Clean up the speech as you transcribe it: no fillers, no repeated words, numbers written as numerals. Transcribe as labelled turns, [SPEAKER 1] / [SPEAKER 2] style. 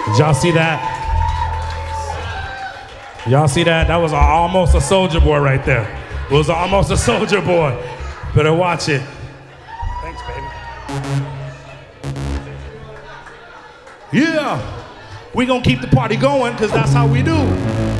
[SPEAKER 1] Did y'all see that? Y'all see that? That was almost a soldier boy right there. It was almost a soldier boy. Better watch it. Thanks, baby. Yeah. We gonna keep the party going because that's how we do.